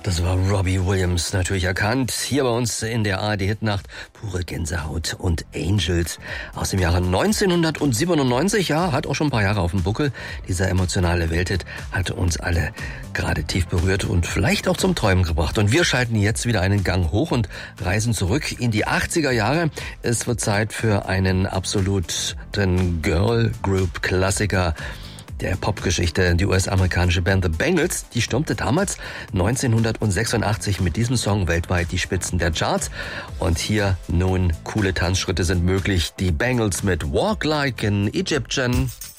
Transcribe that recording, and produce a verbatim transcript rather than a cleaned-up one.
Das war Robbie Williams, natürlich erkannt. Hier bei uns in der A R D-Hitnacht pure Gänsehaut und Angels aus dem Jahre neunzehnhundertsiebenundneunzig. Ja, hat auch schon ein paar Jahre auf dem Buckel. Dieser emotionale Welthit hat uns alle gerade tief berührt und vielleicht auch zum Träumen gebracht. Und wir schalten jetzt wieder einen Gang hoch und reisen zurück in die achtziger Jahre. Es wird Zeit für einen absoluten Girl-Group-Klassiker der Popgeschichte. Die U S-amerikanische Band The Bangles, die stürmte damals neunzehnhundertsechsundachtzig mit diesem Song weltweit die Spitzen der Charts. Und hier nun coole Tanzschritte sind möglich. Die Bangles mit Walk Like an Egyptian.